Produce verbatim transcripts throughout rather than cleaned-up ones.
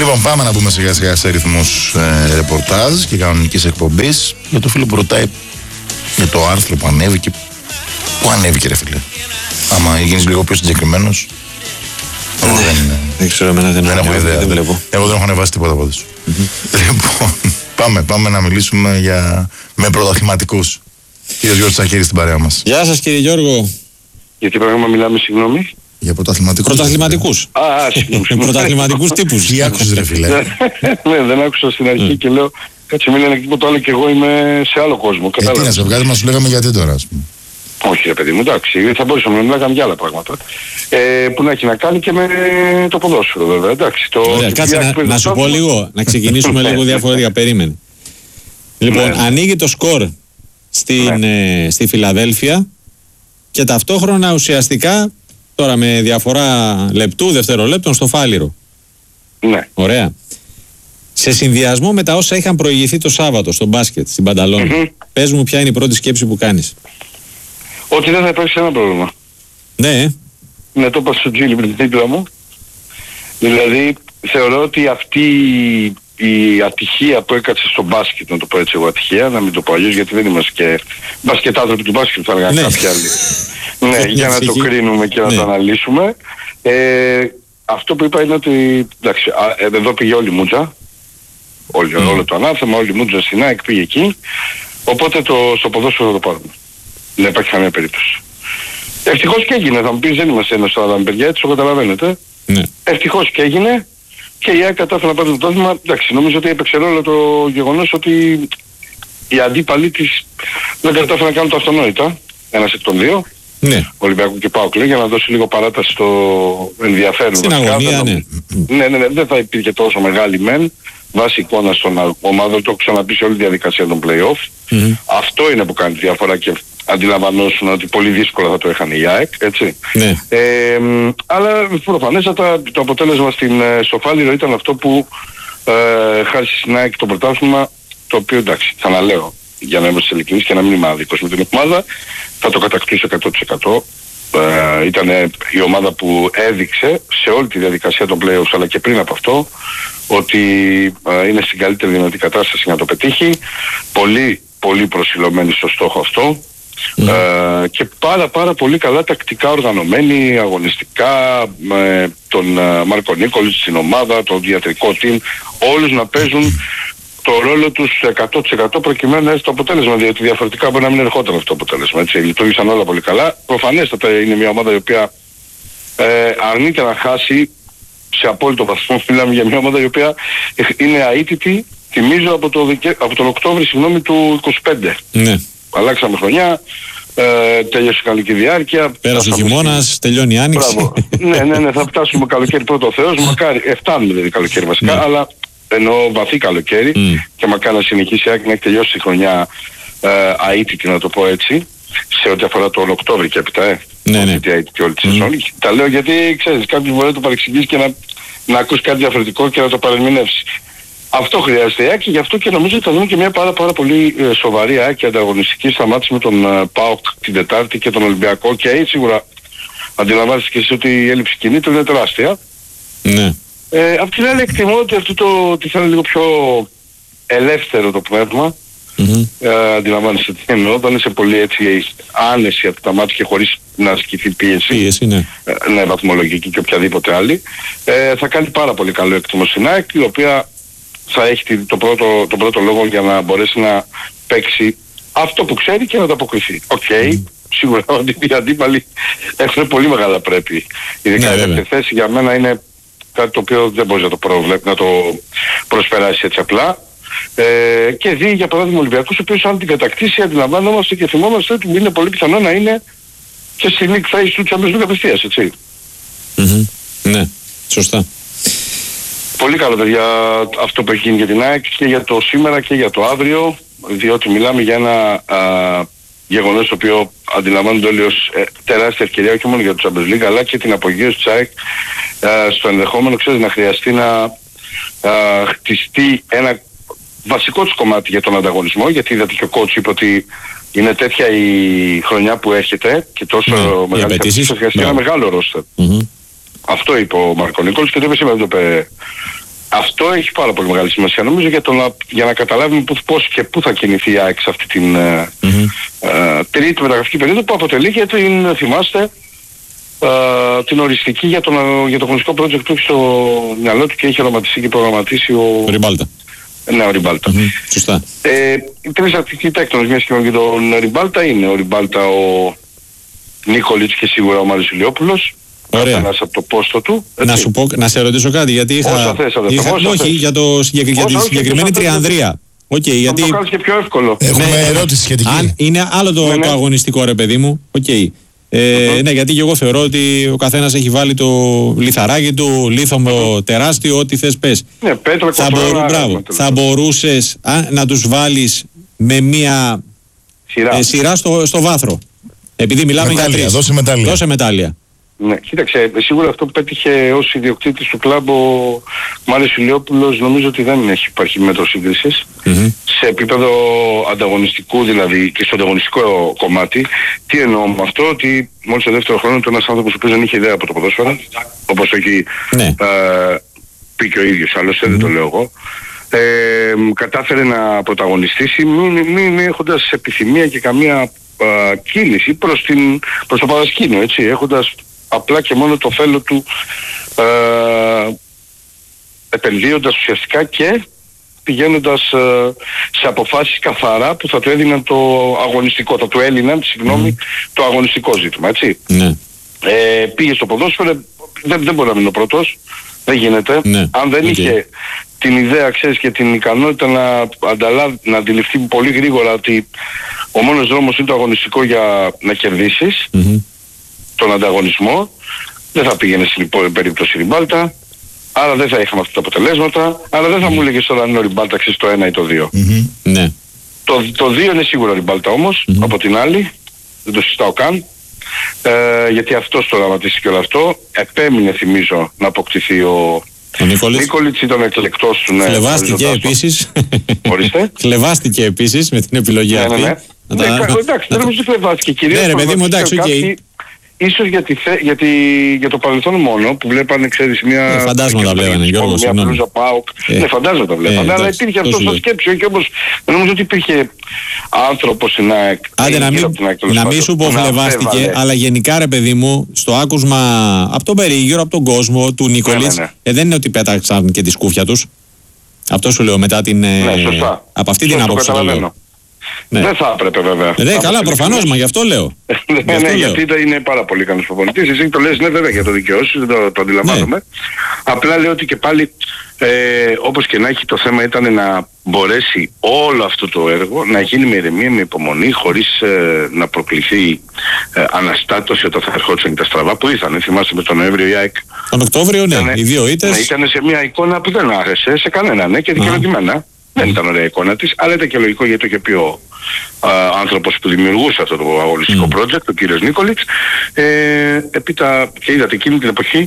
Λοιπόν, πάμε να μπούμε σιγά σιγά σε ρυθμούς ε, ρεπορτάζ και κανονικής εκπομπής. Για το φίλο που ρωτάει για το άρθρο που ανέβηκε. Πού ανέβηκε, ρε φίλε? Άμα γίνεις λίγο πιο συγκεκριμένος. Ναι, δεν, δεν ξέρω, εμένα δεν, δεν έχω ιδέα. Δεν βλέπω. Εγώ δεν έχω ανεβάσει τίποτα από αυτό. Mm-hmm. Λοιπόν, πάμε, πάμε να μιλήσουμε για... με πρωταθληματικούς. Κύριος Γιώργος Τσακίρης στην παρέα μας. Γεια σας, κύριε Γιώργο. Για τι πράγμα μιλάμε, συγγνώμη? Για πρωταθληματικούς. Πρωταθληματικούς. Α, συγγνώμη. Πρωταθληματικούς τύπους. Τι άκουσες, ρε φίλε? Ναι, δεν άκουσα στην αρχή και λέω κάτσε μην λένε τίποτα άλλο και εγώ είμαι σε άλλο κόσμο. Ε, τι να σε βγάζει, μας σου λέγαμε γιατί τώρα, ας πούμε. Όχι, ρε παιδί μου, εντάξει, θα μπορούσαμε να μιλάγαμε για άλλα πράγματα. Ε, που να έχει να κάνει και με το ποδόσφαιρο, βέβαια. Εντάξει, το... Ωραία, κάτσε να, να σου πω λίγο, να ξεκινήσουμε λίγο διαφορετικά. Περίμενε. Λοιπόν, ναι. Ανοίγει το σκορ στην, ναι. ε, στη Φιλαδέλφια και ταυτόχρονα ουσιαστικά τώρα με διαφορά λεπτού, δευτερολέπτων στο Φάληρο. Ναι. Ωραία. Σε συνδυασμό με τα όσα είχαν προηγηθεί το Σάββατο στο μπάσκετ, στην Πανταλώνα, mm-hmm. πες μου ποια είναι η πρώτη σκέψη που κάνεις. Ότι δεν θα υπάρξει ένα πρόβλημα. Ναι. Ναι, το είπα στο Τζίλι πριν την τίτλα μου. Δηλαδή θεωρώ ότι αυτή η ατυχία που έκατσε στο μπάσκετ, να το πω έτσι εγώ ατυχία, να μην το πω αλλιώς γιατί δεν είμαστε και μπασκετάνθρωποι του μπάσκετ, θα έλεγαν κάποιοι άλλοι. Ναι, για να το κρίνουμε και να ναι. το αναλύσουμε. Ε, αυτό που είπα είναι ότι, εντάξει, εδώ πήγε όλη η μούτζα, όλη, mm. όλο το ανάθεμα, όλη η μούτζα στην ΑΕΚ πήγε εκεί, οπότε το, στο ποδόσφαιρο θα το πάρουμε. Δεν υπάρχει καμία περίπτωση. Ευτυχώς και έγινε, θα μου πεις δεν είμαστε ένας σαράντα παιδιά, έτσι το καταλαβαίνετε. Ναι. Ευτυχώς και έγινε και η ΑΕΚ κατάφερε να πάρει το πρωτάθλημα. Εντάξει, νομίζω ότι έπαιξε ρόλο το γεγονός ότι οι αντίπαλοι της δεν κατάφεραν να κάνουν το αυτονόητα, ένας εκ των δύο. Ναι. Ολυμπιακού και ΠΑΟΚ για να δώσει λίγο παράταση στο ενδιαφέρον. Στην αγωνία, ναι. Ναι, ναι, ναι, δεν θα υπήρχε τόσο μεγάλη μεν βάση εικόνας των ομάδων, το έχω ξαναπεί σε όλη τη διαδικασία των play-off. Mm-hmm. Αυτό είναι που κάνει τη διαφορά και αντιλαμβανόσουν ότι πολύ δύσκολα θα το είχαν οι ΑΕΚ, έτσι. Ναι. Ε, αλλά προφανέστατα το αποτέλεσμα στην Σοφάληρο ήταν αυτό που ε, χάρισε στην ΑΕΚ το πρωτάθλημα, το οποίο εντάξει, θα αναλέω για να είμαστε ειλικρινείς και να μην είμαι άδικος με την ομάδα, θα το κατακτούσε εκατό τοις εκατό. Ε, ήταν η ομάδα που έδειξε σε όλη τη διαδικασία των play-offs αλλά και πριν από αυτό ότι ε, είναι στην καλύτερη δυνατή κατάσταση να το πετύχει, πολύ πολύ προσιλωμένη στο στόχο αυτό. Mm. Ε, και πάρα πάρα πολύ καλά τακτικά οργανωμένοι, αγωνιστικά, με τον uh, Μάρκο Νίκολης στην ομάδα, το διατρικό team, όλους να παίζουν το ρόλο τους εκατό τοις εκατό προκειμένου να έρθει το αποτέλεσμα, διότι διαφορετικά μπορεί να μην ερχόταν αυτό το αποτέλεσμα, έτσι, λειτουργήσαν όλα πολύ καλά. Προφανέστατα είναι μια ομάδα η οποία ε, αρνείται να χάσει σε απόλυτο βαθμό, μιλάμε για μια ομάδα η οποία είναι αίτητη, θυμίζω από, το, από τον Οκτώβρη συγγνώμη, του είκοσι πέντε. Ναι. Αλλάξαμε χρονιά, ε, τέλειωσε η καλοκαιρική διάρκεια. Πέρασε ο χειμώνας, τελειώνει η άνοιξη. ναι, ναι, ναι, θα φτάσουμε καλοκαίρι πρώτο Θεός, μακάρι, ε, φτάνουμε δηλαδή καλοκαίρι βασικά, ναι. αλλά εννοώ βαθύ καλοκαίρι mm. και μακάρι να συνεχίσει να έχει τελειώσει η χρονιά ε, αίτητη, να το πω έτσι, σε ό,τι αφορά τον Οκτώβρη και έπειτα, ε. Ναι, ναι. Αίτητη όλη τη σεζόν. Mm. Τα λέω γιατί, ξέρεις, κάποιος μπορεί να το παρεξηγήσει και να, να ακούσει κάτι διαφορετικό και να το παρερμηνεύσει. Αυτό χρειάζεται η ΑΕΚ και γι' αυτό και νομίζω ότι θα δούμε και μια πάρα, πάρα πολύ ε, σοβαρή ΑΕΚ και ανταγωνιστική σταμάτηση με τον ε, ΠΑΟΚ την Τετάρτη και τον Ολυμπιακό και έτσι σίγουρα αντιλαμβάνεστε και εσείς ότι η έλλειψη κινήτρων είναι τεράστια. Ναι. Ε, απ' την άλλη εκτιμώ ότι αυτό το ότι θα είναι λίγο πιο ελεύθερο το πνεύμα. Mm-hmm. Ε, αντιλαμβάνεστε τι εννοώ, όταν είσαι πολύ έτσι άνεση από τα μάτια και χωρίς να ασκηθεί πίεση, πίεση ναι. Ε, ναι, βαθμολογική και οποιαδήποτε άλλη, ε, θα κάνει πάρα πολύ καλό έκτιμο στην ΑΕΚ, η οποία θα έχει το πρώτο, το πρώτο λόγο για να μπορέσει να παίξει αυτό που ξέρει και να το αποκριθεί. Οκ, okay, mm. σίγουρα ότι οι αντίπαλοι έχουν πολύ μεγάλα πρέπει. Ειδικά η δεύτερη θέση για μένα είναι κάτι το οποίο δεν μπορείς να το, προβλέπ, να το προσπεράσεις έτσι απλά. Ε, και δει για παράδειγμα Ολυμπιακούς, ο οποίος αν την κατακτήσει αντιλαμβάνομαστε και θυμόμαστε ότι είναι πολύ πιθανό να είναι και στη League Phase του Champions League απευθείας, έτσι. Mm-hmm. Ναι, σωστά. Πολύ καλό παιδιά αυτό που έχει γίνει για την ΑΕΚ και για το σήμερα και για το αύριο, διότι μιλάμε για ένα α, γεγονός το οποίο αντιλαμβάνονται όλοι ως ε, τεράστια ευκαιρία όχι μόνο για το Champions League αλλά και την απογείωση της ΑΕΚ α, στο ενδεχόμενο, ξέρεις, να χρειαστεί να α, χτιστεί ένα βασικό της κομμάτι για τον ανταγωνισμό, γιατί είδατε και ο coach είπε ότι είναι τέτοια η χρονιά που έρχεται και τόσο mm, μεγάλη κατάσταση θα χρειαστεί yeah. ένα μεγάλο ρόστερ. Mm-hmm. Αυτό είπε ο Μάρκο Νίκολης και το είπε σήμερα, το είπε αυτό έχει πάρα πολύ μεγάλη σημασία νομίζω για, το να, για να καταλάβουμε πώς και πού θα κινηθεί η ΑΕΚ σε αυτή την mm-hmm. ε, τρίτη μεταγραφική περίοδο που αποτελεί και την, θυμάστε, ε, την οριστική για, τον, για το αγωνιστικό project που έχει στο μυαλό του και έχει οραματιστεί και προγραμματίσει ο... Ριμπάλτα. Ναι, ο Ριμπάλτα. Mm-hmm. Σωστά. Ε, οι τρεις αρχιτέκτονες μιας και τον Ριμπάλτα είναι ο Ριμπάλτα, ο Νίκολιτς και σίγουρα ο Μάριος Ηλιόπουλος. Ωραία. Από το πόστο του, να σου πω, να σε ρωτήσω κάτι, γιατί είχα... Όσα θες, είχα όχι, θες. για, το, για, για τη συγκεκριμένη τριανδρία. Okay, γιατί... Θα το κάνεις και πιο εύκολο. Έχουμε ναι, ερώτηση σχετική. Αν είναι άλλο το, ναι, ναι. το αγωνιστικό, ρε παιδί μου. Okay. Ε, uh-huh. Ναι, γιατί και εγώ θεωρώ ότι ο καθένας έχει βάλει το λιθαράκι του, λίθο uh-huh. τεράστιο, ό,τι θες πες. Ναι, πέτρα, θα, μπορού, μπράβο, θα μπορούσες α, να τους βάλεις με μία σειρά, ε, σειρά στο, στο βάθρο. Επειδή μιλάμε μετάλλια, για τρεις. Δώσε μετάλλια. Δώσε μετάλλια. Ναι, κοίταξε, σίγουρα αυτό που πέτυχε ως ιδιοκτήτης του κλαμπ ο Μάριος Ηλιόπουλος νομίζω ότι δεν έχει υπάρχει μέτρο σύγκρισης. Mm-hmm. Σε επίπεδο ανταγωνιστικού δηλαδή και στο ανταγωνιστικό κομμάτι. Τι εννοώ με αυτό, ότι μόλις το δεύτερο χρόνο ήταν ένας άνθρωπος που δεν είχε ιδέα από το ποδόσφαιρο, όπως έχει ναι. ε, πει και ο ίδιος, άλλωστε mm-hmm. δεν το λέω εγώ. Ε, κατάφερε να πρωταγωνιστήσει μην, μην έχοντας επιθυμία και καμία ε, κίνηση προς, την, προς το παρασκήνιο, έτσι, έχοντας απλά και μόνο το θέλω του ε, επενδύοντας ουσιαστικά και πηγαίνοντας ε, σε αποφάσεις καθαρά που θα του έδιναν το αγωνιστικό, θα του έλυναν, συγγνώμη, mm. το αγωνιστικό ζήτημα, έτσι. Ναι. Ε, πήγε στο ποδόσφαιρο, δεν, δεν μπορεί να μείνει ο πρώτος, δεν γίνεται. Ναι. Αν δεν okay. είχε την ιδέα, ξέρεις, και την ικανότητα να, ανταλά, να αντιληφθεί πολύ γρήγορα ότι ο μόνος δρόμος είναι το αγωνιστικό για να κερδίσεις, mm-hmm. τον ανταγωνισμό, δεν θα πήγαινε στην περίπτωση Ριμπάλτα, άρα δεν θα είχαμε αυτά τα αποτελέσματα, άρα δεν θα μου έλεγες τώρα αν είναι ο Ριμπάλτα ξέρεις το ένα ή το δύο. Mm-hmm. Ναι. Το, το δύο είναι σίγουρα Ριμπάλτα όμως, mm-hmm. από την άλλη, δεν το συζητάω καν, ε, γιατί αυτός το δραματίσει και όλο αυτό, επέμεινε θυμίζω να αποκτηθεί ο... Ο Νίκολιτς ήταν εκλεκτός του, ναι. Χλεβάστηκε επίσης. Ορίστε. Χλεβάστηκε επίσης με την επιλογή αυτή. Ναι, ναι, ναι. ναι τα... Εντάξει, δεν νομίζω ότι χλεβάστηκε κυρίως. Ναι ρε παιδί μου, εντάξει, οκ. Ίσως για, τη, για, τη, για το παρελθόν μόνο που βλέπανε, ξέρεις, μια... Ε, φαντάσματα βλέπανε, Γιώργο, συγγνώμη. Ε, ναι, φαντάσματα βλέπανε, ε, αλλά υπήρχε αυτό σαν σκέψη, όχι όμως, δεν νομίζω ότι υπήρχε άνθρωπος στην ΑΕΚ. Άντε να μην, να μην σου πω φλεβάστηκε, αλλά γενικά ρε παιδί μου, στο άκουσμα από τον περίγυρο, από τον κόσμο, του Νίκολιτς, ναι, ναι, ναι. ε, δεν είναι ότι πέταξαν και τη σκούφια τους. Αυτό σου λέω μετά την... Ναι, σωστά. Από αυτή την άποψη το λέω. Ναι. Δεν θα έπρεπε βέβαια. Ναι, καλά, προφανώς, μα γι' αυτό λέω. Ναι, ναι, γιατί είναι πάρα πολύ ικανός προπονητής. Εσύ το λες, ναι, βέβαια, για το δικαιώσεις, δεν το, το αντιλαμβάνομαι. Ναι. Απλά λέω ότι και πάλι, ε, όπως και να έχει, το θέμα ήταν να μπορέσει όλο αυτό το έργο να γίνει με ηρεμία, με υπομονή, χωρίς ε, να προκληθεί ε, αναστάτωση όταν θα ερχόντουσαν και τα στραβά που ήρθαν. Θυμάστε με τον Νοέμβριο η ΑΕΚ. Τον Οκτώβριο, ναι, ήταν, οι δύο ήττες. Ναι, ήταν σε μια εικόνα που δεν άρεσε σε κανέναν, ναι, και δικαιολογημένα. Δεν ήταν ωραία η εικόνα της, αλλά ήταν και λογικό γιατί το είχε πει ο α, άνθρωπος που δημιουργούσε αυτό το αγωνιστικό mm. project, ο κύριος Νίκολιτς. Ε, επίτα, και είδατε εκείνη την εποχή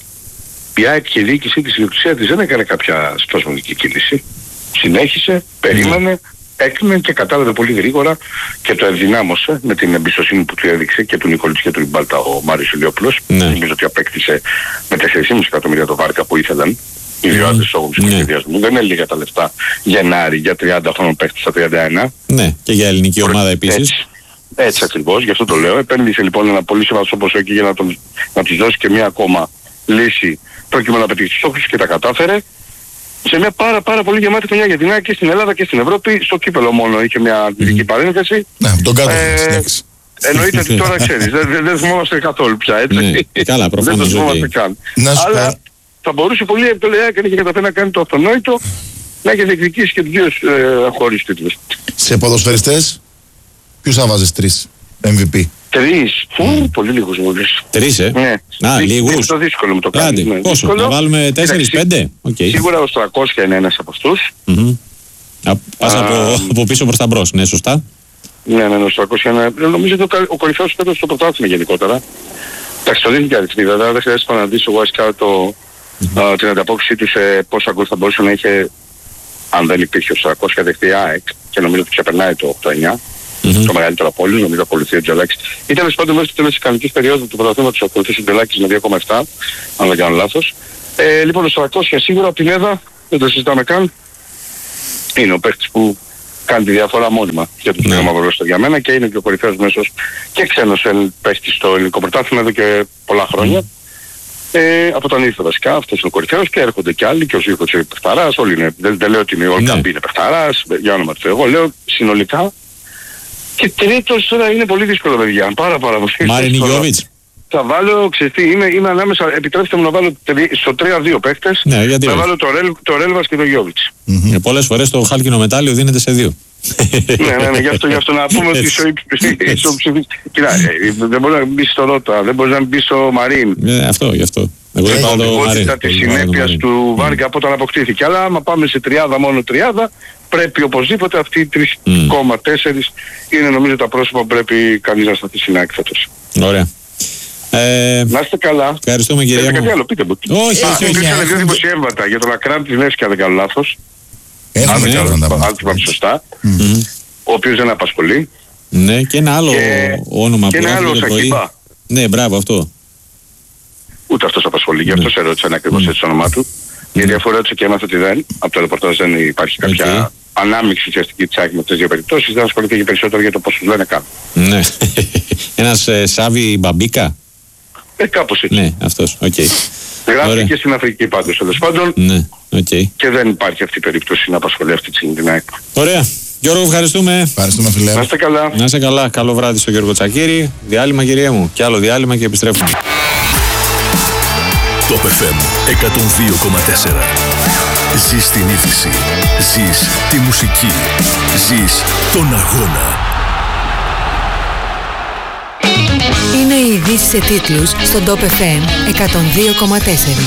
η ΑΕΚ και η διοίκησή της, η ιδιοκτησία της δεν έκανε κάποια σπασμωδική κίνηση. Συνέχισε, περίμενε, mm. έκρινε και κατάλαβε πολύ γρήγορα και το ενδυνάμωσε με την εμπιστοσύνη που του έδειξε και του Νικολίτς και του Ριμπάλτα ο Μάριος Ηλιόπουλος. Mm. Νομίζω ότι απέκτησε με τέσσερα κόμμα πέντε εκατομμύρια το βάρκα που ήθελαν. Οι δύο άντρες του αγωνιστικού σχεδιασμού. Δεν είναι λίγα τα λεφτά Γενάρη για τριάντα χρόνων παίχτη στα τριάντα ένα. Ναι, και για ελληνική ομάδα επίσης. Έτσι, έτσι ακριβώς, γι' αυτό το λέω. Επένδυσε λοιπόν ένα πολύ σημαντικό ποσό εκεί για να, τον, να τους δώσει και μια ακόμα λύση προκειμένου να πετύχει τους στόχους και τα κατάφερε. Σε μια πάρα πάρα πολύ γεμάτη χρονιά για την ΑΕΚ και στην Ελλάδα και στην Ευρώπη. Στο κύπελο μόνο είχε μια αντιδική mm. παρένθεση. Ναι, τον κάτω. Ε, εννοείται ότι τώρα ξέρεις, δεν, δεν θυμόμαστε καθόλου πια, έτσι. Ναι, καλά, προφανώς. Δεν το θυμόμαστε καν. Αλλά θα μπορούσε πολύ εύκολα και αν είχε καταφέρει να κάνει το αυτονόητο να έχει διεκδικήσει και τους δύο ε, χωρίς τίτλους. Σε ποδοσφαιριστές, ποιους θα βάζεις τρεις εμ βι πι? Τρεις, mm. πολύ λίγους μου λες. Τρεις, ε. Ναι. Α, λίγους. Είναι το δύσκολο μου το κάνεις. Ναι. Πόσο, δύσκολο. Να βάλουμε τέσσερις πέντε. Okay. Σίγουρα ο τριακόσια είναι ένας από αυτούς. Mm-hmm. Α, πας από, από πίσω προς τα μπρος, ναι, σωστά. Ναι, ναι, ο τριακόσια είναι. Νομίζω ότι ο κορυφαίος πέτος στο πρωτάθλημα γενικότερα. Εντάξει, το δίνει και αριθμή βέβαια, δεν χρειάζεται να δεις ο Wildcard το... Mm-hmm. Uh, την ανταπόκριση του σε πόσα γκολ θα μπορούσε να είχε αν δεν υπήρχε ο τριακόσια δεχτεί ΑΕΚ και νομίζω ότι ξεπερνάει το οκτώ εννιά mm-hmm. το μεγαλύτερο από όλους, νομίζω ακολουθεί ο Τζελάκης. Ήταν σπάντο μέσα στο τέλος της κανονικής περίοδου του πρωταθλήματος ακολουθήσει ο Τζελάκης με δύο κόμμα επτά αν δεν κάνω λάθος. Ε, λοιπόν ο τριακόσια σίγουρα από την ΕΔΑ δεν το συζητάμε καν. Είναι ο παίκτης που κάνει τη διαφορά μόνιμα για το Ναι. μαύρο ρόστερ για μένα και είναι και ο κορυφαίος μέσος και ξένος παίκτης στο ελληνικό πρωτάθλημα εδώ και πολλά χρόνια. Ε, από τον ήρθε βασικά, αυτός είναι ο κορυφαίος και έρχονται και άλλοι και ο Ζήφκος είναι παιχταράς, όλοι είναι, δεν, δεν λέω ότι είναι ο Ναι. Καμπή είναι παιχταράς, για όνομα του, εγώ λέω συνολικά. Και τρίτος τώρα είναι πολύ δύσκολο παιδιά, πάρα πάρα πολύ Μάριν δύσκολο. Νικιόβιτς. Θα βάλω, ξέρεις τι, είμαι, είμαι ανάμεσα, επιτρέψτε μου να βάλω τρι, στο τρία δύο παίχτες, Ναι, γιατί θα όχι. βάλω το, Ρέλ, το Ρέλβας και το Γιόβιτς. Ε, πολλές φορές το χάλκινο μετάλλιο δίνεται σε δύο. ναι, ναι, ναι, γι' αυτό, γι' αυτό να πούμε ότι Έτσι. είσαι ψηφίς. Κοίτα, ε, δεν μπορεί να μπει στο Ρότα, δεν μπορεί να μπει στο Μαρίν. Ε, αυτό, γι' αυτό. Εγώ είπα το Μάριν. Ότητα της συνέπειας του Βάργα από όταν αποκτήθηκε. Αλλά άμα πάμε σε τριάδα, μόνο τριάδα, πρέπει οπωσδήποτε αυτοί οι τρεις κόμμα τέσσερα είναι νομίζω τα πρόσωπα που πρέπει κανείς να σταθεί στην ΑΕΚ φέτος. Ωραία. Ε, Να είστε καλά. ευχαριστούμε κυρία Θέλετε μου. κάτι άλλο, πείτε μου. Όχι, Α, όχι, όχι. υπήρξαν δύο δημοσιεύματα για τον Ακράν της Νέσης, αν δεν κάνω λάθος. Έχουν Αν δεν και κάνω άλλα να τα αν θυμάμαι σωστά. Ο οποίος δεν απασχολεί. Ναι, και ένα άλλο Και- όνομα και που ένα άκουγε άλλο το πρωί. Σακιμπά. Ναι, μπράβο αυτό. Ούτε αυτός απασχολεί, γι' αυτό σε ρώτησαν ακριβώς έτσι το όνομά του. Η διαφορά του και έμαθα ότι δεν, από το ρεπορτάζ δεν υπάρχει κάποια Οκ. ανάμειξη ουσιαστική της ΑΕΚ με τις δύο περιπτώσεις, δεν ασχολείται και περισσότερο για το πώς τους λένε καν. Ναι. Ένας ε, Σάβι Μπαμπίκα. Ε, κάπως έτσι. Ναι, αυτός. Οκ. Γράφει Ωραία. και στην Αφρική πάντως, τέλος πάντων, Ναι, οκ. και δεν υπάρχει αυτή η περίπτωση να απασχολεί αυτή τη στιγμή την ΑΕΚ. Ωραία. Γιώργο, ευχαριστούμε. Ευχαριστούμε φίλε. Να είστε καλά. Να είσαι καλά. Καλό βράδυ στο Γιώργο Τσακίρη. Διάλειμμα, κυρία μου. Και άλλο διάλειμμα και επιστρέφουμε. Top εφ εμ εκατόν δύο κόμμα τέσσερα. Ζεις την είδηση. Ζεις τη μουσική. Ζεις τον αγώνα. Είναι οι ειδήσεις σε τίτλους στον Top εφ εμ εκατόν δύο κόμμα τέσσερα.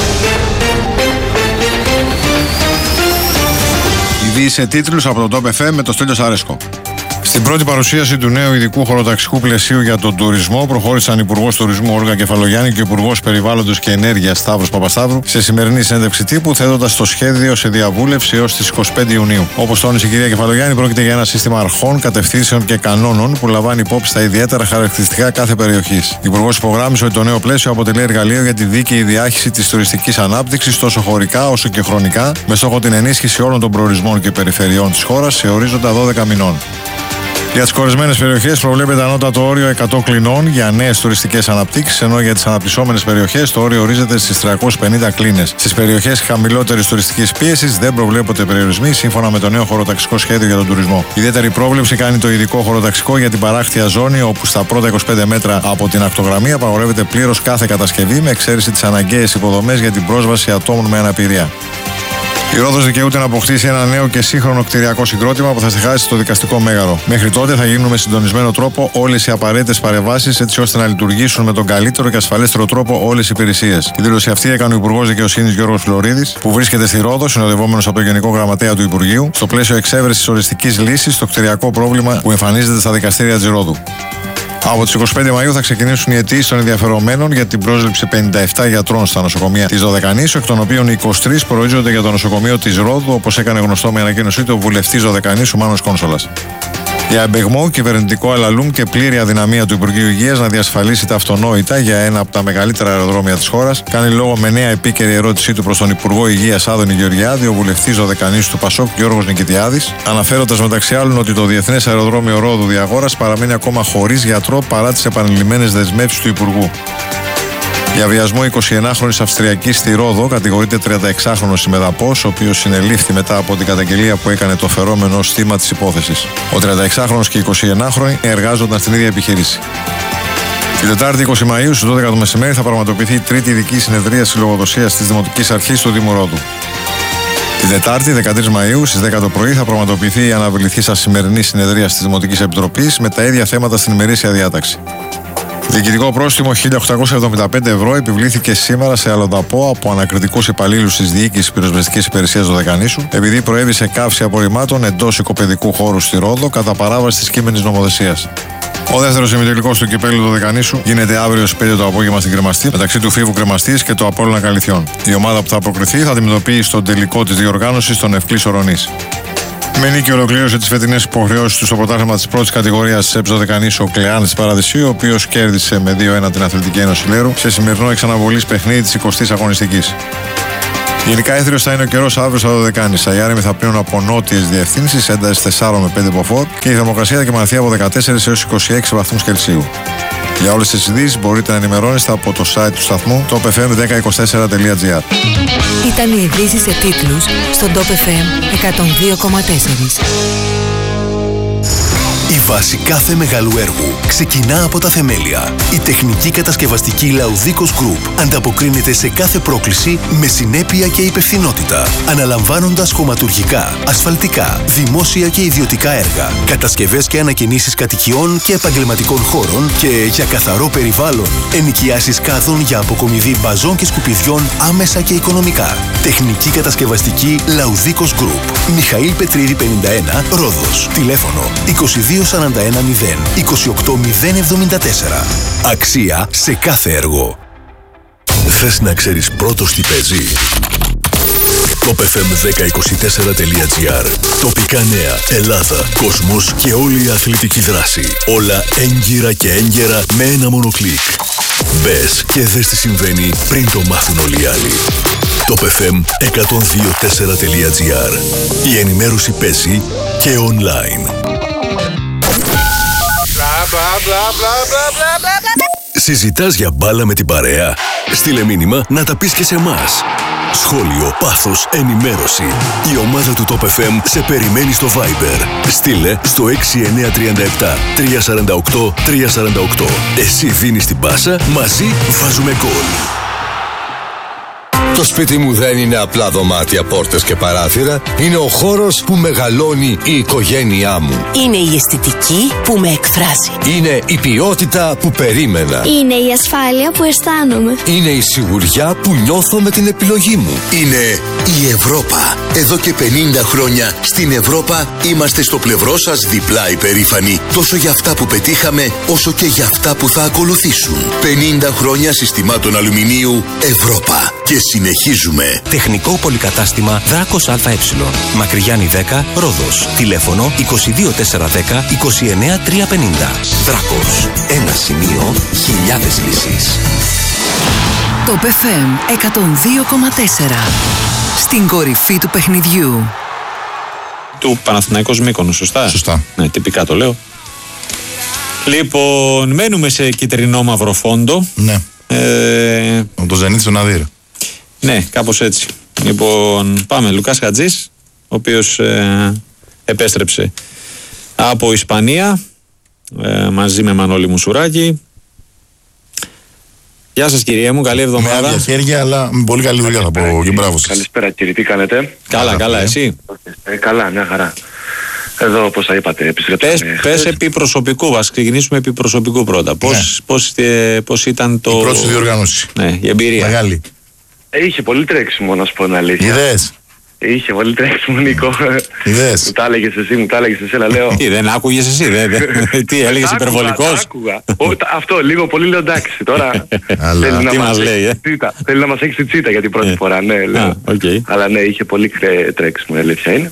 Ειδήσεις σε τίτλους από το Top εφ εμ με το Στέλιο Σαρέσκο. Στην πρώτη παρουσίαση του νέου ειδικού χωροταξικού πλαισίου για τον τουρισμό προχώρησαν Υπουργός Τουρισμού Όλγα Κεφαλογιάννη και Υπουργός Περιβάλλοντος και Ενέργειας Σταύρος Παπασταύρου σε σημερινή συνέντευξη τύπου, θέτοντας το σχέδιο σε διαβούλευση έως τις είκοσι πέντε Ιουνίου. Όπως τόνισε η κυρία Κεφαλογιάννη, πρόκειται για ένα σύστημα αρχών, κατευθύνσεων και κανόνων που λαμβάνει υπόψη τα ιδιαίτερα χαρακτηριστικά κάθε περιοχής. Η Υπουργός υπογράμμισε ότι το νέο πλαίσιο αποτελεί εργαλείο για τη δίκαιη διάχυση της τουριστικής ανάπτυξης τόσο χωρικά όσο και χρονικά, με στόχο την ενίσχυση όλων των προορισμών και περιφερειών της χώρας σε ορίζοντα δώδεκα μηνών. Για τις κορεσμένες περιοχές προβλέπεται ανώτατο όριο εκατό κλινών για νέες τουριστικές αναπτύξεις, ενώ για τις αναπτυσσόμενες περιοχές το όριο ορίζεται στις τριακόσιες πενήντα κλίνες. Στις περιοχές χαμηλότερης τουριστικής πίεσης δεν προβλέπονται περιορισμοί σύμφωνα με το νέο χωροταξικό σχέδιο για τον τουρισμό. Ιδιαίτερη πρόβλεψη κάνει το ειδικό χωροταξικό για την παράκτια ζώνη, όπου στα πρώτα είκοσι πέντε μέτρα από την ακτογραμμή απαγορεύεται πλήρως κάθε κατασκευή, με εξαίρεση τις αναγκαίες υποδομές για την πρόσβαση ατόμων με αναπηρία. Η Ρόδος δικαιούται να αποκτήσει ένα νέο και σύγχρονο κτηριακό συγκρότημα που θα στεγάσει το δικαστικό μέγαρο. Μέχρι τότε θα γίνουν με συντονισμένο τρόπο όλες οι απαραίτητες παρεμβάσεις, έτσι ώστε να λειτουργήσουν με τον καλύτερο και ασφαλέστερο τρόπο όλες οι υπηρεσίες. Η δήλωση αυτή έκανε ο Υπουργός Δικαιοσύνης Γιώργος Φλωρίδης, που βρίσκεται στη Ρόδο, συνοδευόμενος από τον Γενικό Γραμματέα του Υπουργείου, στο πλαίσιο εξέβρεσης οριστικής λύσης στο κτηριακό πρόβλημα που εμφανίζεται στα δικαστήρια της Ρόδου. Από τις είκοσι πέντε Μαΐου θα ξεκινήσουν οι αιτήσεις των ενδιαφερομένων για την πρόσληψη πενήντα επτά γιατρών στα νοσοκομεία της Δωδεκανήσου, εκ των οποίων είκοσι τρεις προορίζονται για το νοσοκομείο της Ρόδου, όπως έκανε γνωστό με ανακοίνωσή του ο βουλευτής Δωδεκανήσου Μάνος Κόνσολας. Για εμπεγμό, κυβερνητικό αλαλούμ και πλήρη αδυναμία του Υπουργείου Υγείας να διασφαλίσει τα αυτονόητα για ένα από τα μεγαλύτερα αεροδρόμια της χώρας, κάνει λόγο με νέα επίκαιρη ερώτησή του προς τον Υπουργό Υγείας Άδωνη Γεωργιάδη, ο βουλευτής Δωδεκανήσου του Πασόκ Γιώργος Νικητιάδης, αναφέροντας μεταξύ άλλων ότι το Διεθνές Αεροδρόμιο Ρόδου Διαγόρας παραμένει ακόμα χωρίς γιατρό παρά τις επανειλημμένες δεσμεύσεις του Υπουργού. Για βιασμό εικοσιενάχρονης Αυστριακής στη Ρόδο κατηγορείται τριανταεξάχρονος Ημεδαπός, ο οποίος συνελήφθη μετά από την καταγγελία που έκανε το φερόμενο ως θύμα της υπόθεσης. Ο τριανταεξάχρονος και οι εικοσιενάχρονοι εργάζονταν στην ίδια επιχείρηση. Την Τετάρτη είκοσι Μαΐου στις δώδεκα το μεσημέρι θα πραγματοποιηθεί η τρίτη ειδική συνεδρίαση λογοδοσίας της Δημοτικής Αρχής του Δήμου Ρόδου. Την Τετάρτη, δεκατρείς Μαΐου, στις δέκα το πρωί, θα πραγματοποιηθεί η αναβληθήσα σημερινή συνεδρία της Δημοτικής Επιτροπής με τα ίδια θέματα στην ημερήσια διάταξη. Διοικητικό πρόστιμο χίλια οκτακόσια εβδομήντα πέντε ευρώ επιβλήθηκε σήμερα σε αλλοδαπό από ανακριτικούς υπαλλήλους της Διοίκησης Πυροσβεστικής Υπηρεσίας Δωδεκανήσου, επειδή προέβησε καύση απορριμμάτων εντός οικοπαιδικού χώρου στη Ρόδο κατά παράβαση της κείμενης νομοθεσίας. Ο δεύτερος ημιτελικός του κυπέλλου Δωδεκανήσου γίνεται αύριο στις πέντε το απόγευμα στην Κρεμαστή, μεταξύ του Φίβου Κρεμαστής και του Απόλλωνα Καλυθιών. Η ομάδα που θα προκριθεί θα αντιμετωπίσει στον τελικό της διοργάνωσης τον Ευκλής Ορονής. Με νίκη ολοκλήρωσε τις φετινές υποχρεώσεις του στο πρωτάθλημα της πρώτης κατηγορίας της ΕΠΣ Δωδεκανήσου ο Κλεάνης της Παραδεισίου, ο οποίος κέρδισε με δύο ένα την Αθλητική Ένωση Λέρου σε σημερινό εξαναβολής παιχνίδι της εικοστής αγωνιστικής. Γενικά έθριος θα είναι ο καιρός αύριο στα Δωδεκάνησα. Οι άρεμοι θα πλύνουν από νότιες διευθύνσεις, ένταση τέσσερα με πέντε μποφόρ και η θερμοκρασία θα κυμανθεί από δεκατέσσερα έως είκοσι έξι βαθμούς Κελσίου. Για όλες τις ειδήσεις μπορείτε να ενημερώνεστε από το site του σταθμού top f m δέκα είκοσι τέσσερα τελεία gr. Ήταν οι ειδήσεις σε τίτλους στον Top εφ εμ εκατόν δύο κόμμα τέσσερα. Η βάση κάθε μεγάλου έργου ξεκινά από τα θεμέλια. Η τεχνική κατασκευαστική Laudicos Group ανταποκρίνεται σε κάθε πρόκληση με συνέπεια και υπευθυνότητα, αναλαμβάνοντας χωματουργικά, ασφαλτικά, δημόσια και ιδιωτικά έργα, κατασκευές και ανακαινήσεις κατοικιών και επαγγελματικών χώρων και για καθαρό περιβάλλον, ενοικιάσεις κάδων για αποκομιδή μπαζών και σκουπιδιών άμεσα και οικονομικά. Τεχνική κατασκευαστική Laudicos Group. Μιχαήλ Πετρίδη πενήντα ένα, Ρόδος. Τηλέφωνο είκοσι δύο σαράντα ένα μηδέν είκοσι οκτώ μηδέν εβδομήντα τέσσερα. Αξία σε κάθε έργο. Θες να ξέρεις πρώτος τι παίζει? top f m δέκα είκοσι τέσσερα τελεία gr. Τοπικά νέα, Ελλάδα, κόσμος και όλη η αθλητική δράση. Όλα έγκυρα και έγκαιρα με ένα μόνο κλικ. Μπες και δες τι συμβαίνει πριν το μάθουν όλοι οι άλλοι. top f m εκατόν δύο τέσσερα τελεία gr. Η ενημέρωση παίζει και online. Συζητάς για μπάλα με την παρέα? Στείλε μήνυμα να τα πεις και σε εμάς. Σχόλιο, πάθος, ενημέρωση. Η ομάδα του Top εφ εμ σε περιμένει στο Viber. Στείλε στο έξι εννιά τρία επτά τρία τέσσερα οκτώ τρία τέσσερα οκτώ. Εσύ δίνεις την πάσα, μαζί βάζουμε γκολ. Το σπίτι μου δεν είναι απλά δωμάτια, πόρτες και παράθυρα. Είναι ο χώρος που μεγαλώνει η οικογένειά μου. Είναι η αισθητική που με εκφράζει. Είναι η ποιότητα που περίμενα. Είναι η ασφάλεια που αισθάνομαι. Είναι η σιγουριά που νιώθω με την επιλογή μου. Είναι η Ευρώπα. Εδώ και πενήντα χρόνια στην Ευρώπα είμαστε στο πλευρό σας διπλά υπερήφανοι. Τόσο για αυτά που πετύχαμε, όσο και για αυτά που θα ακολουθήσουν. πενήντα χρόνια συστημάτων αλουμινίου Ευρώπα. Και συνεχίζουμε. Τεχνικό πολυκατάστημα Δράκος ΑΕ. Μακρυγιάννη δέκα, Ρόδος. Τηλέφωνο είκοσι δύο τετρακόσια δέκα είκοσι εννέα τριακόσια πενήντα. Δράκος. Ένα σημείο, χιλιάδες λύσεις. Top εφ εμ εκατόν δύο κόμμα τέσσερα. Στην κορυφή του παιχνιδιού. Του Παναθηναϊκός Μύκονος, σωστά? Σωστά. Ναι, τυπικά το λέω. Λοιπόν, μένουμε σε κυτρινό μαύρο φόντο. Ναι. Ε, Από το Ζενίτ στον Αδύρ. Ναι, κάπως έτσι. Λοιπόν, πάμε. Λουκάς Χατζής, ο οποίος ε, επέστρεψε από Ισπανία ε, μαζί με Μανώλη Μουσουράκη. Γεια σας κυρία μου, καλή εβδομάδα. Με άδεια χέρια, αλλά με πολύ καλή δουλειά θα πω και μπράβο σας. Καλησπέρα κύριε, τι κάνετε? Καλά, καλά, καλά εσύ? Ε, καλά, μια χαρά. Εδώ, όπως θα είπατε, επιστρέψαμε. Πες, πες επί προσωπικού, ας ξεκινήσουμε επί προσωπικού πρώτα. Πώς, ναι. πώς, ε, πώς ήταν το... Η πρώτη διοργάνωση. Ναι, η εμπειρία. Μεγάλη. Ε, είχε πολύ τρέξιμο, να σου πω την αλήθεια. Είδες? Είχε πολύ τρέξιμο, Νίκο. Είδες? Μου τα έλεγες εσύ, μου τα έλεγες εσύ, αλλά λέω... Τι, δεν άκουγες εσύ, δεν, τι έλεγες, υπερβολικός? Άκουγα, άκουγα. Αυτό, λίγο πολύ λέω εντάξει, τώρα θέλει να, μας λέει, ε? τσίτα, θέλει να μας έχει τη τσίτα για την πρώτη φορά, ναι, λέω. Α, okay. Αλλά ναι, είχε πολύ τρέξιμο, η αλήθεια είναι.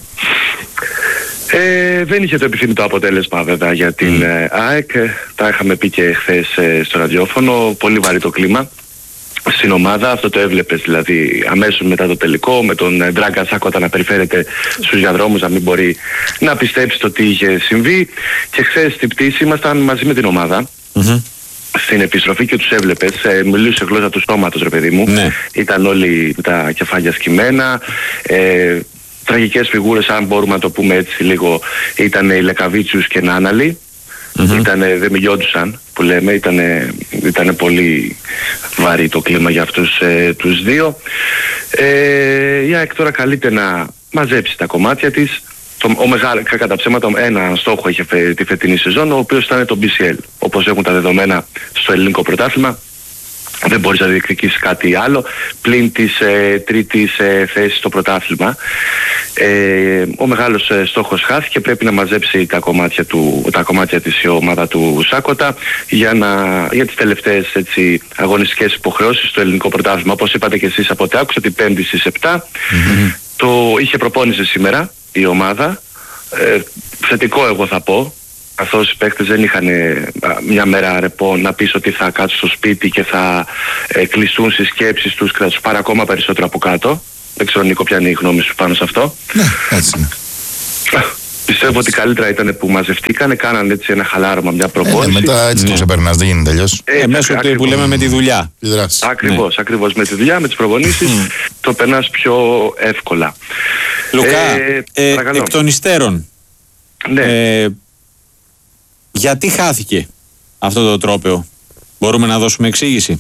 Ε, δεν είχε το επιθυμητό αποτέλεσμα βέβαια για την mm. ε, ΑΕΚ. Τα είχαμε πει και χθες ε, στο ραδιόφωνο. Πολύ βαρύ το κλίμα στην ομάδα. Αυτό το έβλεπες δηλαδή αμέσως μετά το τελικό, με τον Ντράγκα Σάκοτα να περιφέρεται στους διαδρόμους, να μην μπορεί να πιστέψει το τι είχε συμβεί. Και χθες στην πτήση ήμασταν μαζί με την ομάδα mm-hmm. στην επιστροφή και τους έβλεπες, ε, μιλούσε γλώσσα του στόματος ρε παιδί μου. Mm. Ήταν όλοι τα κεφάλια σκυμμένα. Ε, Τραγικές φιγούρες, αν μπορούμε να το πούμε έτσι λίγο, ήταν οι Λεκαβίτσιους και Νάναλη. Mm-hmm. Ήτανε, δεν μιλιόντουσαν που λέμε, ήτανε, ήτανε πολύ βαρύ το κλίμα για αυτούς ε, τους δύο. Ε, η ΑΕΚ τώρα καλείται να μαζέψει τα κομμάτια της. Το, ο μεγάλο, κατά ψέματα, ένα στόχο είχε φε, τη φετινή σεζόν, ο οποίος ήταν το μπι σι ελ. Όπως έχουν τα δεδομένα στο ελληνικό πρωτάθλημα, δεν μπορείς να διεκδικήσεις κάτι άλλο πλην της ε, τρίτης ε, θέσης στο πρωτάθλημα. Ε, ο μεγάλος ε, στόχος χάθηκε, πρέπει να μαζέψει τα κομμάτια, του, τα κομμάτια της η ομάδα του Σάκοτα για, να, για τις τελευταίες έτσι, αγωνιστικές υποχρεώσεις στο ελληνικό πρωτάθλημα. Όπως είπατε και εσείς από ό,τι άκουσα, την Πέμπτη στις επτά. Mm-hmm. Το είχε προπόνηση σήμερα η ομάδα. Ε, θετικό εγώ θα πω. Καθώς οι παίκτες δεν είχαν μια μέρα ρεπό να πεις ότι θα κάτσουν στο σπίτι και θα ε, κλειστούν στις σκέψεις τους και θα τους πάρει ακόμα περισσότερο από κάτω. Δεν ξέρω, Νίκο, ποια είναι η γνώμη σου πάνω σε αυτό. Ναι, έτσι είναι. Πιστεύω ότι καλύτερα ήταν που μαζευτήκανε, κάνανε έτσι ένα χαλάρωμα, μια προπόνηση. Ε, μετά έτσι ναι. το ξεπερνάς, δεν γίνεται αλλιώς. Ε, ε, μέσω του που λέμε με τη δουλειά. Ακριβώς, ναι. ακριβώς. Με τη δουλειά, με τις προπονήσεις, mm. το περνάς πιο εύκολα. Λουκά, ε, ε, εκ των υστέρων, ναι. ε, γιατί χάθηκε αυτό το τρόπαιο? Μπορούμε να δώσουμε εξήγηση?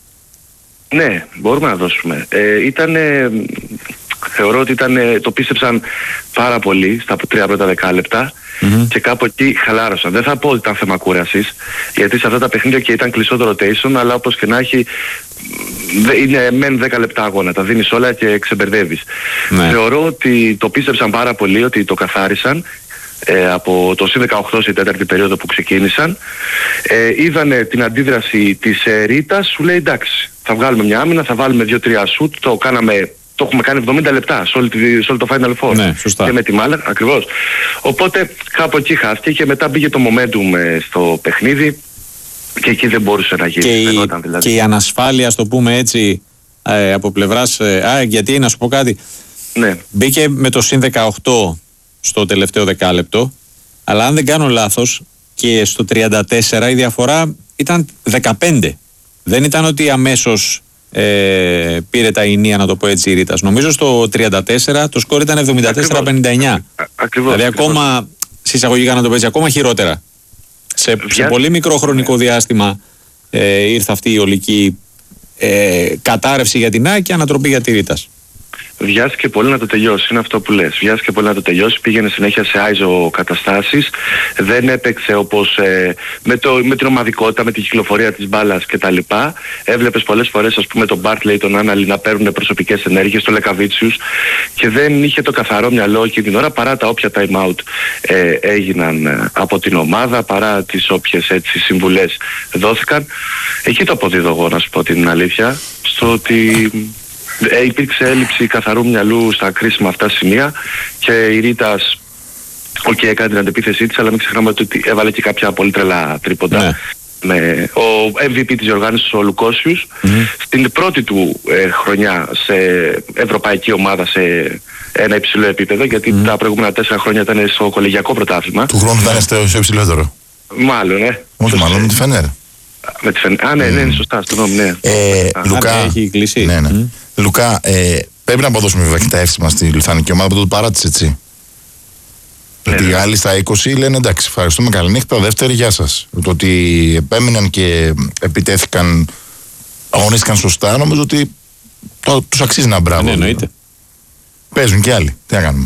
Ναι, μπορούμε να δώσουμε. Ε, ήτανε... Θεωρώ ότι ήταν, το πίστεψαν πάρα πολύ στα τρία πρώτα δεκάλεπτα mm-hmm. και κάπου εκεί χαλάρωσαν. Δεν θα πω ότι ήταν θέμα κούρασης, γιατί σε αυτά τα παιχνίδια και ήταν κλειστό το rotation, αλλά όπως και να έχει είναι μεν δέκα λεπτά αγώνα, τα δίνεις όλα και ξεμπερδεύεις. Ναι. Θεωρώ ότι το πίστεψαν πάρα πολύ, ότι το καθάρισαν. Ε, από το συν δεκαοκτώ σε τέταρτη περίοδο που ξεκίνησαν, ε, είδανε την αντίδραση της ε, Ρίτας, σου λέει εντάξει, θα βγάλουμε μια άμυνα, θα βάλουμε δύο τρία σουτ, το κάναμε. Το έχουμε κάνει εβδομήντα λεπτά σε όλο, σε όλο το Final Four. Ναι, σωστά. Και με τη Μάλα, ακριβώς. Οπότε κάπου εκεί χάθηκε και μετά μπήκε το momentum ε, στο παιχνίδι και εκεί δεν μπορούσε να γίνει. Και, η, δηλαδή. και η ανασφάλεια, ας το πούμε έτσι, ε, από πλευράς. Ε, α, γιατί να σου πω κάτι. Ναι. Μπήκε με το συν δεκαοκτώ στο τελευταίο δεκάλεπτο, αλλά αν δεν κάνω λάθος και στο τριάντα τέσσερα η διαφορά ήταν δεκαπέντε. Δεν ήταν ότι αμέσως Ε, πήρε τα ηνία, να το πω έτσι, η Ρίτας. Νομίζω στο τριάντα τέσσερα το σκορ ήταν εβδομήντα τέσσερα πενήντα εννιά. Ακριβώς. Δηλαδή ακριβώς. ακόμα, συσσαγωγικά να το πω έτσι, ακόμα χειρότερα. Σε, σε πολύ μικρό χρονικό διάστημα ε, ήρθε αυτή η ολική ε, κατάρρευση για την ΑΕΚ και ανατροπή για τη Ρίτας. Βιάστηκε πολύ να το τελειώσει, είναι αυτό που λες. Βιάστηκε πολύ να το τελειώσει, πήγαινε συνέχεια σε άιζο καταστάσεις, δεν έπαιξε όπως ε, με, το, με την ομαδικότητα, με την κυκλοφορία της μπάλας κτλ. Έβλεπες πολλές φορές, ας πούμε, τον Μπάρτλεϊ, τον Άναλι να παίρνουν προσωπικές ενέργειες, τον Λεκαβίτσιους, και δεν είχε το καθαρό μυαλό εκείνη την ώρα, παρά τα όποια time out ε, έγιναν ε, από την ομάδα, παρά τις όποιες έτσι συμβουλές δόθηκαν. Εκεί το αποδίδω εγώ, να σου πω την αλήθεια, στο ότι Ε, υπήρξε έλλειψη καθαρού μυαλού στα κρίσιμα αυτά σημεία και η Ρίτας, οκ, okay, έκανε την αντεπίθεσή της, αλλά μην ξεχνάμε ότι έβαλε και κάποια πολύ τρελά τρίποντα. Ναι. Με ο εμ βι πι της οργάνωσης, ο Λουκόσιους, mm-hmm. στην πρώτη του ε, χρονιά σε ευρωπαϊκή ομάδα, σε ένα υψηλό επίπεδο, γιατί mm-hmm. τα προηγούμενα τέσσερα χρόνια ήταν στο κολεγιακό πρωτάθλημα. Του χρόνου ήταν στο υψηλότερο. Μάλλον, ναι. Όχι, μάλλον με τη Φενέρ. Με τη Φενέρ. Α, ναι, ναι, είναι σωστά, στον ναι. Ε, Λουκά, έχει κλείσει. Ναι, ναι. Mm. Λουκά, ε, πρέπει να αποδώσουμε βέβαια και τα εύσημα στη Λιθουανική ομάδα που το παράτησε, έτσι. Γιατί οι άλλοι στα είκοσι λένε εντάξει, ευχαριστούμε, καληνύχτα, δεύτερη, γεια σας. Το ότι επέμειναν και επιτέθηκαν, αγωνίστηκαν σωστά, νομίζω ότι το, τους αξίζει ένα μπράβο. Ναι, εννοείται. Παίζουν και άλλοι, τι να κάνουμε.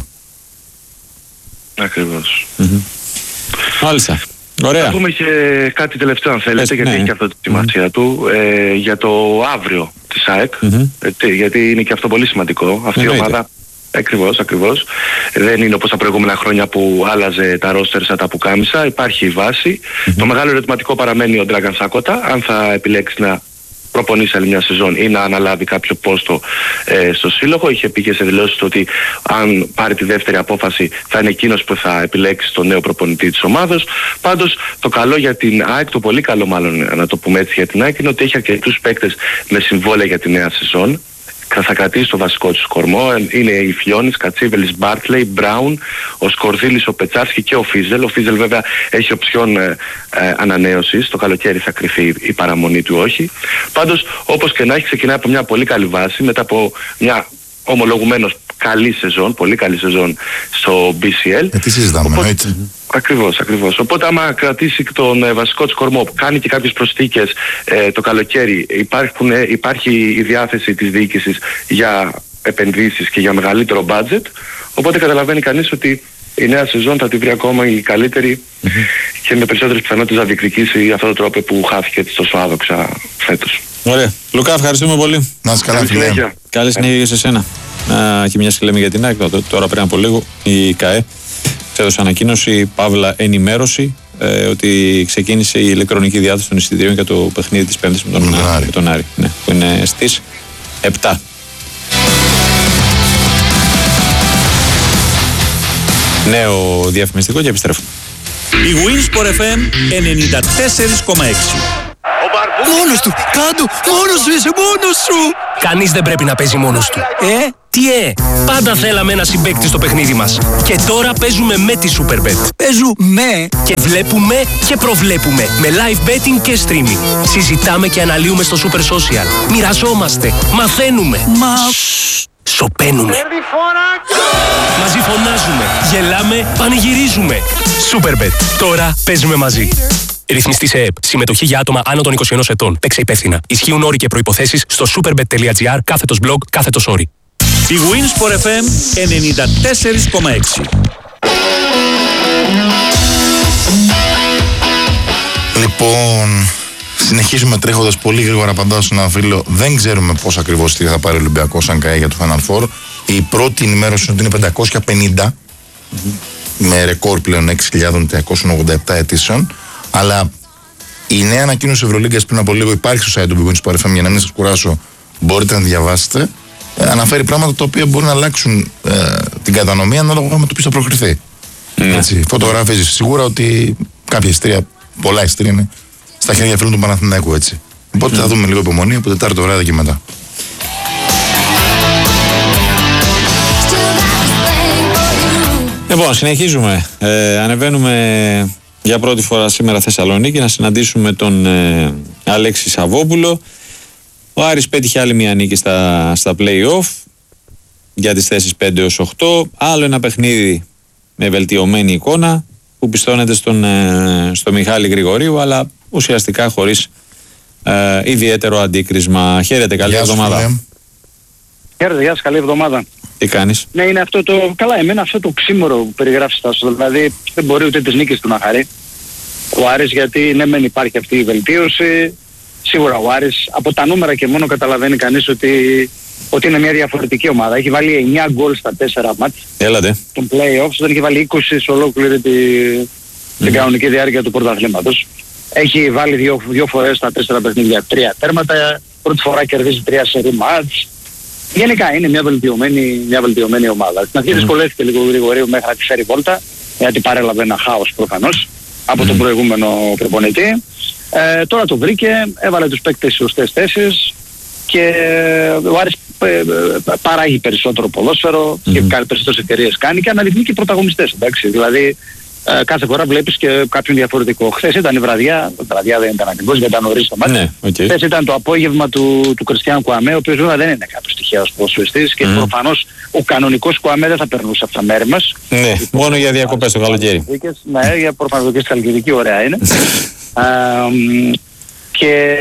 Ακριβώς. Mm-hmm. Μάλιστα. Ωραία. Θα πούμε και κάτι τελευταίο αν θέλετε, Πες, γιατί ναι. έχει και αυτό τη σημασία mm-hmm. του, ε, για το αύριο της ΑΕΚ, mm-hmm. ε, γιατί είναι και αυτό πολύ σημαντικό. Αυτή η ομάδα, ακριβώς, ακριβώς, δεν είναι όπως τα προηγούμενα χρόνια που άλλαζε τα ρόστερ σαν τα πουκάμισα, υπάρχει η βάση. Mm-hmm. Το μεγάλο ερωτηματικό παραμένει ο Ντράγκαν Σάκοτα, αν θα επιλέξει να προπονήσει άλλη μια σεζόν ή να αναλάβει κάποιο πόστο ε, στο σύλλογο. Είχε πει και σε δηλώσεις του ότι αν πάρει τη δεύτερη απόφαση θα είναι εκείνος που θα επιλέξει τον νέο προπονητή της ομάδας. Πάντως το καλό για την ΑΕΚ, το πολύ καλό μάλλον να το πούμε έτσι για την ΑΕΚ, είναι ότι έχει αρκετούς παίκτες με συμβόλαια για τη νέα σεζόν. Θα κρατήσει το βασικό του κορμό. Είναι η Φιόνης, Κατσίβελης, Μπάρτλεϊ, Μπράουν, ο Σκορδίλης, ο Πετσάρσκι και ο Φίζελ. Ο Φίζελ βέβαια έχει οψιόν ε, ε, ανανέωσης. Το καλοκαίρι θα κρυφεί η παραμονή του, όχι. Πάντως, όπως και να έχει, ξεκινάει από μια πολύ καλή βάση, μετά από μια ομολογουμένως καλή σεζόν, πολύ καλή σεζόν στο μπι σι ελ. Ε, τι συζητάμε, εννοείται. Ακριβώς, ακριβώς. Οπότε άμα κρατήσει τον ε, βασικό της κορμό, κάνει και κάποιες προσθήκες ε, το καλοκαίρι, υπάρχουν, ε, υπάρχει η διάθεση της διοίκησης για επενδύσεις και για μεγαλύτερο budget, οπότε καταλαβαίνει κανείς ότι η νέα σεζόν θα τη βρει ακόμα η καλύτερη mm-hmm. και με περισσότερες πιθανότητες να διεκδικήσει αυτόν τον τρόπο που χάθηκε τόσο άδοξα φέτος. Ωραία. Λουκά, ευχαριστούμε πολύ. Να είσαι καλά, φίλε. Καλή συνέχεια και σε σένα. Α, και μια και λέμε για την ΑΕΚ, τώρα πριν από λίγο η ΚΑΕ έδωσε ανακοίνωση, παύλα ενημέρωση, ε, ότι ξεκίνησε η ηλεκτρονική διάθεση των εισιτηρίων για το παιχνίδι της Πέμπτης με τον, με Άρη, με τον Άρη ναι, που είναι στις επτά. Νέο διαφημιστικό και επιστρέφουμε. Η Winsport εφ εμ ενενήντα τέσσερα κόμμα έξι. Μόνος του! Κάντο! Μόνος σου είσαι! Μόνος σου! Κανείς δεν πρέπει να παίζει μόνος του. Ε! Τι ε, πάντα θέλαμε ένα συμπαίκτη στο παιχνίδι μας. Και τώρα παίζουμε με τη Superbet. Παίζουμε και βλέπουμε και προβλέπουμε με live betting και streaming. Συζητάμε και αναλύουμε στο Super Social. Μοιραζόμαστε, μαθαίνουμε. Μα... Σοπαίνουμε. Μαζί φωνάζουμε, γελάμε, πανηγυρίζουμε. Superbet. Τώρα παίζουμε μαζί. Ρυθμιστή σε ΕΕΠ. Συμμετοχή για άτομα άνω των είκοσι ενός ετών. Παίξε υπεύθυνα. Ισχύουν όροι και προϋποθέσεις στο superbet.gr κάθετος blog κάθετος όροι. Η Winsport εφ εμ ενενήντα τέσσερα κόμμα έξι. Λοιπόν, συνεχίζουμε τρέχοντας πολύ γρήγορα. Απαντάω σε έναν φίλο. Δεν ξέρουμε πώς ακριβώς τι θα πάρει ο Ολυμπιακός αν καεί για το Final Four. Η πρώτη ενημέρωση είναι ότι είναι πεντακόσια πενήντα mm-hmm. με ρεκόρ πλέον έξι χιλιάδες τριακόσια ογδόντα επτά αιτήσεων. Αλλά η νέα ανακοίνωση της Ευρωλίγκας πριν από λίγο υπάρχει στο site του Winsport εφ εμ, για να μην σας κουράσω. Μπορείτε να διαβάσετε. Ε, αναφέρει πράγματα τα οποία μπορούν να αλλάξουν ε, την κατανομή ανάλογα με το ποιος θα προκριθεί. Mm. Έτσι, φωτογραφίζει σίγουρα ότι κάποια ειστήρια, πολλά ειστήρια είναι στα χέρια φίλων του Παναθηναϊκού, έτσι. Οπότε mm. θα δούμε λίγο υπομονή από Τετάρτη το βράδυ και μετά. Λοιπόν, συνεχίζουμε. Ε, ανεβαίνουμε για πρώτη φορά σήμερα Θεσσαλονίκη να συναντήσουμε τον ε, Αλέξη Σαββόπουλο. Ο Άρης πέτυχε άλλη μια νίκη στα, στα play-off για τις θέσεις πέντε έως οκτώ. Άλλο ένα παιχνίδι με βελτιωμένη εικόνα που πιστώνεται στον, ε, στο Μιχάλη Γρηγορίου, αλλά ουσιαστικά χωρίς ε, ιδιαίτερο αντίκρισμα. Χαίρετε, καλή εβδομάδα. Χαίρετε, γεια σας, καλή εβδομάδα. Τι κάνεις? Ναι, είναι αυτό το, καλά, εμένα αυτό το ξύμορο που περιγράφεις Τάσο, δηλαδή δεν μπορεί ούτε τις νίκες του να χαρεί ο Άρης, γιατί ναι μεν υπάρχει αυτή η βελτίωση. Σίγουρα ο Άρης από τα νούμερα και μόνο καταλαβαίνει κανείς ότι, ότι είναι μια διαφορετική ομάδα. Έχει βάλει εννιά γκολ στα τέσσερα μάτς των play-offs, δεν έχει βάλει είκοσι σε ολόκληρη τη, mm. την κανονική διάρκεια του πρωταθλήματος. Έχει βάλει δύο, δύο φορές στα τέσσερα παιχνίδια τρία τέρματα, πρώτη φορά κερδίζει τρία σερί μάτς. Γενικά είναι μια βελτιωμένη, μια βελτιωμένη ομάδα. Στην αρχή mm. δυσκολεύτηκε λίγο γρηγορίου μέχρι να τη φέρει βόλτα, γιατί παρέλαβε ένα χάος προφανώς από mm. τον προηγούμενο προπονητή. Ε, τώρα το βρήκε, έβαλε τους παίκτες στις σωστές θέσεις και ο Άρης ε, ε, παράγει περισσότερο ποδόσφαιρο mm. και κάνει περισσότερες ευκαιρίες κάνει και αναδεικνύει και πρωταγωνιστές, εντάξει. Δηλαδή ε, κάθε φορά βλέπεις και κάποιον διαφορετικό. Χθες ήταν η βραδιά, η βραδιά δεν ήταν ακριβώς γιατί ήταν νωρίς το μάτι. Ναι, okay. Χθες ήταν το απόγευμα του, του Κριστιαν Κουαμέ, ο οποίος βέβαια δεν είναι κάποιος τυχαίος ποδοσφαιριστής και mm. προφανώς ο κανονικός Κουαμέ δεν θα περνούσε από τα μέρη μας. Ναι, μόνο για διακοπές το καλοκαίρι. Ναι, για προφανώς και στη Χαλκιδική ωραία είναι. Uh, και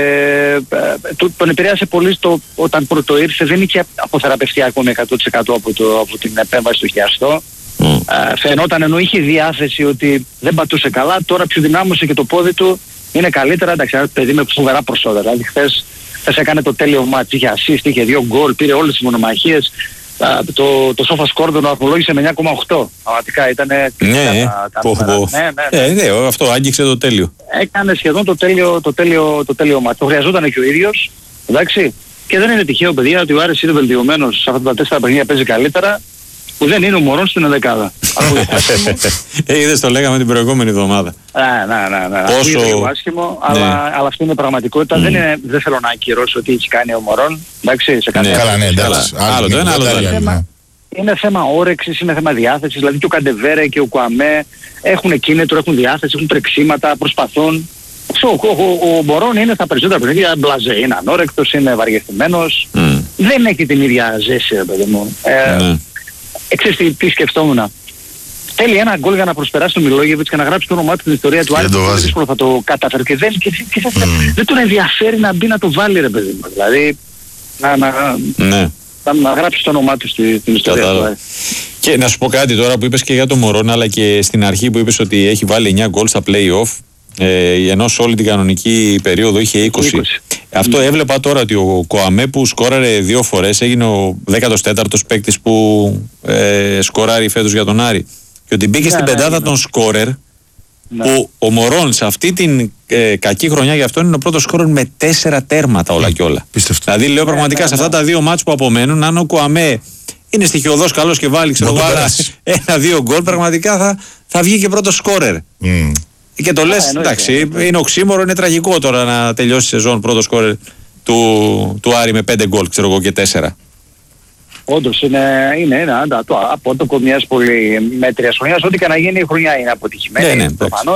uh, τον επηρέασε πολύ στο, όταν πρώτο ήρθε, δεν είχε αποθεραπευτεί ακόμη εκατό τοις εκατό από, το, από την επέμβαση του χιαστό. Mm. Uh, φαινόταν ενώ είχε διάθεση ότι δεν πατούσε καλά, τώρα πιο δυνάμωσε και το πόδι του είναι καλύτερα. Εντάξει, ένα παιδί με φοβερά προσόντα. Δηλαδή χθες, χθες έκανε το τέλειο μάτς, είχε assist, είχε δύο γκολ, πήρε όλες τις μονομαχίες. Uh, το, το Σόφα Σκόρ τον απολόγησε με εννιά κόμμα οκτώ. Πραγματικά ήταν. Ναι, τα, τα πω, πω. ναι, ναι, ναι. Ε, ναι, αυτό άγγιξε το τέλειο. Έκανε σχεδόν το τέλειο, το τέλειο, το τέλειο μάτι. Το χρειαζόταν και ο ίδιος. Εντάξει. Και δεν είναι τυχαίο, παιδιά, ότι ο Άρης είναι βελτιωμένος σε αυτά τα τέσσερα παιχνίδια, παίζει καλύτερα, που δεν είναι ο Μωρόν στην ενδεκάδα. Ε, είδες, το λέγαμε την προηγούμενη εβδομάδα. Ναι, ναι, ναι. ναι. Πόσο... Είναι λίγο άσχημο, αλλά, ναι. αλλά αυτή είναι η πραγματικότητα. Mm. Δεν, είναι, δεν θέλω να ακυρώσω ότι έχει κάνει ο Μωρόν. Εντάξει, σε κάθε ναι, καλά, ναι, εντάξει. Άλλο το ένα, άλλο το άλλο. Είναι θέμα όρεξης, είναι θέμα διάθεσης. Δηλαδή και ο Καντεβέρε και ο Κουαμέ έχουν κίνητρο, έχουν διάθεση, έχουν τρεξίματα, προσπαθούν. Ο, ο, ο, ο Μωρόν είναι στα περισσότερα παιχνίδια μπλαζέ, είναι ανόρεκτος, είναι βαριευτημένος. Mm. Δεν έχει την ίδια ζέση, παιδί μου. Ε, mm. Ξέρεις τι, τι σκεφτόμουν. Θέλει ένα γκολ για να προσπεράσει τον Μιλόγεβιτς και να γράψει το όνομά του στην ιστορία του Άρη. Δεν δύσκολο θα το καταφέρει και δεν, και, και, και, mm. δεν τον ενδιαφέρει να μπει να το βάλει, ρε παιδί μου. Δηλαδή να, να, ναι. να, να γράψει το όνομά του στη, στην ιστορία Κατάλα. του. Και να σου πω κάτι τώρα που είπες και για τον Μωρόν, αλλά και στην αρχή που είπες ότι έχει βάλει εννιά γκολ στα play-off, ε, ενώ σε όλη την κανονική περίοδο είχε είκοσι. είκοσι. Αυτό mm. έβλεπα τώρα ότι ο Κοαμέ που σκόραρε δύο φορές έγινε ο δέκατος τέταρτος παίκτης που ε, σκοράρει φέτος για τον Άρη. Και ότι μπήκε ναι, στην ναι, πεντάδα ναι. των σκόρερ, ναι. που ο Μωρόν σε αυτή την ε, κακή χρονιά για αυτόν είναι ο πρώτος σκόρερ με τέσσερα τέρματα όλα και όλα. Πίστευτο. Δηλαδή λέω πραγματικά ναι, ναι, ναι. σε αυτά τα δύο μάτς που απομένουν, αν ο Κοαμέ είναι στοιχειωδός καλός και βάλει ξέρω ένα-δύο γκολ, πραγματικά θα, θα βγει και πρώτος σκόρερ. Mm. Και το λες, yeah, εντάξει, yeah. είναι οξύμορο, είναι τραγικό τώρα να τελειώσει η σεζόν πρώτο σκόρερ του, του Άρη με πέντε γκολ, ξέρω εγώ, και τέσσερα. Όντως είναι, είναι ένα το, απότοκο μιας πολύ μέτριας χρονιάς. Ό,τι και να γίνει η χρονιά είναι αποτυχημένη. Ναι, ναι, προφανώς.